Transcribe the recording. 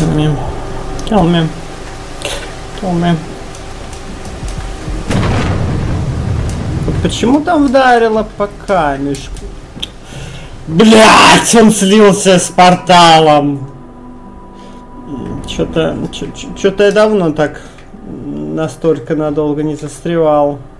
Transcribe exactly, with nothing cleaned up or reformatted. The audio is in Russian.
Kill me. Kill me. Kill me. Почему там вдарило по камешку? Блять, он слился с порталом. Что-то, что-то я давно так настолько надолго не застревал.